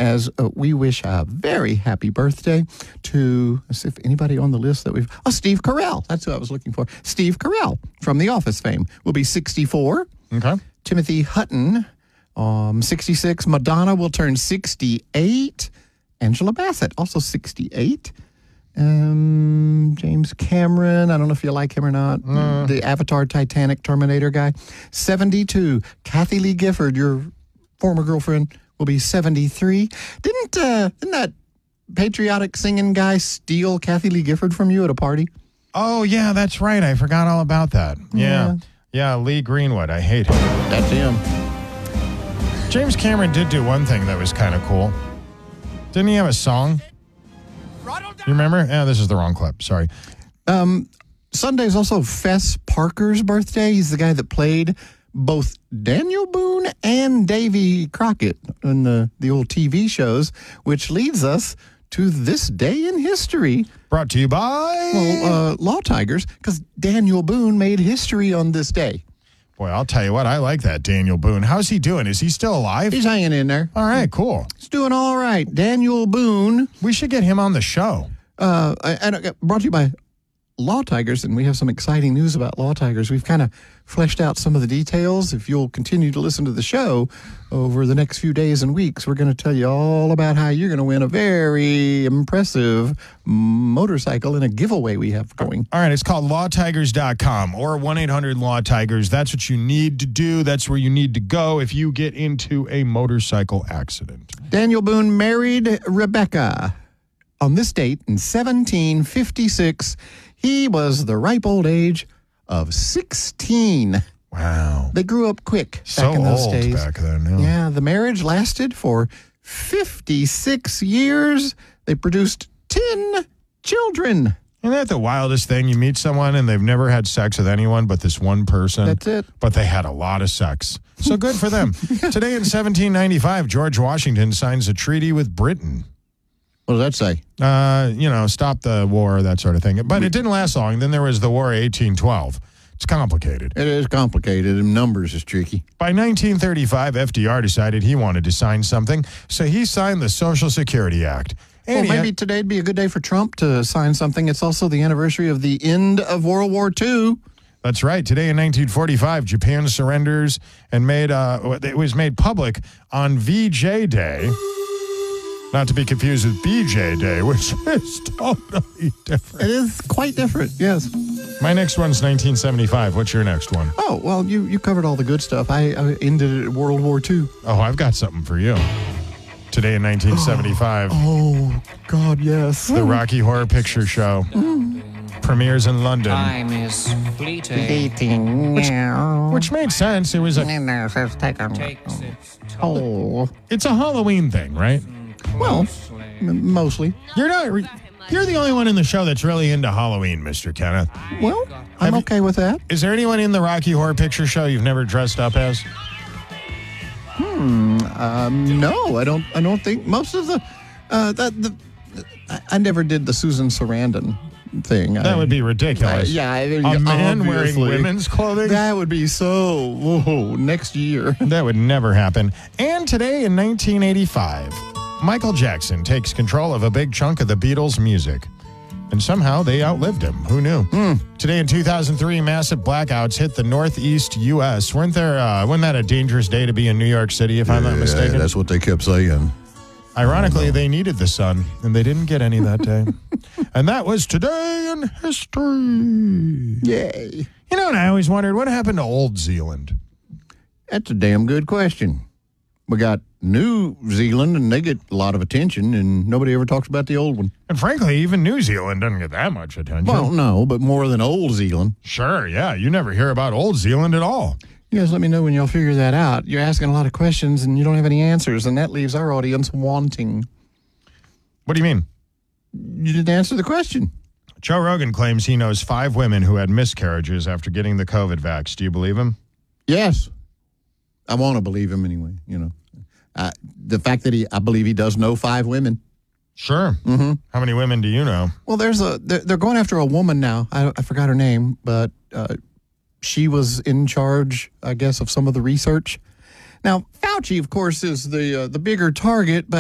as we wish a very happy birthday to, let's see if anybody on the list that Steve Carell. That's who I was looking for. Steve Carell from The Office fame will be 64. Okay. Timothy Hutton, 66. Madonna will turn 68. Angela Bassett, also 68. James Cameron, I don't know if you like him or not. The Avatar, Titanic, Terminator guy. 72. Kathy Lee Gifford, your former girlfriend, will be 73. Didn't that patriotic singing guy steal Kathy Lee Gifford from you at a party? Oh, yeah, that's right. I forgot all about that. Yeah, Lee Greenwood. I hate him. That's him. James Cameron did do one thing that was kind of cool. Didn't he have a song? You remember? Yeah, this is the wrong clip. Sorry. Sunday's also Fess Parker's birthday. He's the guy that played both Daniel Boone and Davy Crockett in the old TV shows, which leads us to this day in history. Brought to you by... Law Tigers, because Daniel Boone made history on this day. Boy, I'll tell you what, I like that Daniel Boone. How's he doing? Is he still alive? He's hanging in there. All right, cool. He's doing all right. Daniel Boone. We should get him on the show. And brought to you by Law Tigers, and we have some exciting news about Law Tigers. We've kind of fleshed out some of the details. If you'll continue to listen to the show over the next few days and weeks, we're going to tell you all about how you're going to win a very impressive motorcycle in a giveaway we have going. All right, it's called lawtigers.com or 1-800-LAW-TIGERS. That's what you need to do. That's where you need to go if you get into a motorcycle accident. Daniel Boone married Rebecca on this date in 1756. He was the ripe old age of 16. Wow. They grew up quick So back in those old days. back then. Yeah, the marriage lasted for 56 years. They produced 10 children. Isn't that the wildest thing? You meet someone and they've never had sex with anyone but this one person. That's it. But they had a lot of sex. So good for them. Today in 1795, George Washington signs a treaty with Britain. What does that say? Stop the war, that sort of thing. But it didn't last long. Then there was the War of 1812. It's complicated. It is complicated, and numbers is tricky. By 1935, FDR decided he wanted to sign something, so he signed the Social Security Act. Well, maybe today'd be a good day for Trump to sign something. It's also the anniversary of the end of World War II. That's right. Today in 1945, Japan surrenders and it was made public on VJ Day. Not to be confused with BJ Day, which is totally different. It is quite different, yes. My next one's 1975. What's your next one? Oh, well, you covered all the good stuff. I ended at World War II. Oh, I've got something for you. Today in 1975. Oh, God, yes. The Rocky Horror Picture Show premieres in London. Time is fleeting. Which made sense. It was Takes its toll. it's a Halloween thing, right? Well, mostly. You're the only one in the show that's really into Halloween, Mr. Kenneth. Well, I'm okay with that. Is there anyone in the Rocky Horror Picture Show you've never dressed up as? No, I don't think most of I never did the Susan Sarandon thing. That would be ridiculous. A man wearing women's clothing? That would be next year. That would never happen. And today in 1985, Michael Jackson takes control of a big chunk of the Beatles' music. And somehow they outlived him. Who knew? Today in 2003, massive blackouts hit the northeast U.S. Wasn't that a dangerous day to be in New York City, if I'm not mistaken? That's what they kept saying. Ironically, they needed the sun, and they didn't get any that day. And that was Today in History. Yay. You know, and I always wondered, what happened to Old Zealand? That's a damn good question. We got New Zealand, and they get a lot of attention, and nobody ever talks about the old one. And frankly, even New Zealand doesn't get that much attention. Well, no, but more than Old Zealand. Sure, yeah. You never hear about Old Zealand at all. You guys let me know when y'all figure that out. You're asking a lot of questions, and you don't have any answers, and that leaves our audience wanting. What do you mean? You didn't answer the question. Joe Rogan claims he knows 5 women who had miscarriages after getting the COVID vax. Do you believe him? Yes. I want to believe him anyway, you know. The fact that I believe he does know 5 women. Sure. Mm-hmm. How many women do you know? Well, they're going after a woman now. I forgot her name, but she was in charge, I guess, of some of the research. Now, Fauci, of course, is the bigger target, but